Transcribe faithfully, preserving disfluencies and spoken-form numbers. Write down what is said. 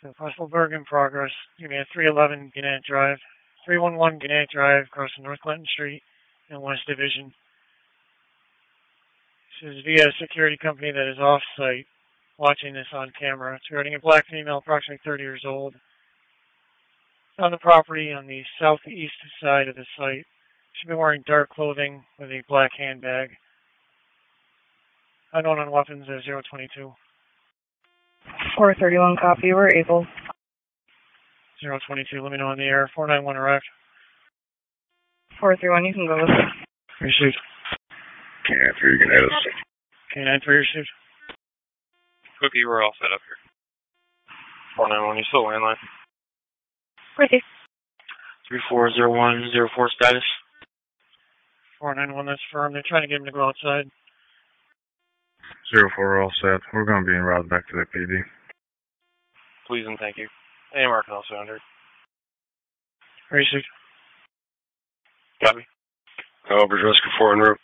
So Fossilberg in progress. Give me a three eleven Gannett Drive. three one one Gannett Drive, crossing North Clinton Street and West Division. This is via a security company that is off-site, watching this on camera. It's regarding a black female, approximately thirty years old, on the property on the southeast side of the site. She's been wearing dark clothing with a black handbag. Unknown on weapons as zero twenty-two. four thirty-one copy, we're able. zero twenty-two, let me know on the air. four nine one arrived. four three one, you can go with it. Received. K nine three, you can hit us. K nine three received. Cookie, we're all set up here. four nine one, you still landline? Ready. three four zero one zero four status. four nine one, that's firm. They're trying to get him to go outside. zero four, all set. We're going to be en route back to the P D. Please and thank you. A M R can also enter. Received. Copy. Over, Rescue four en route.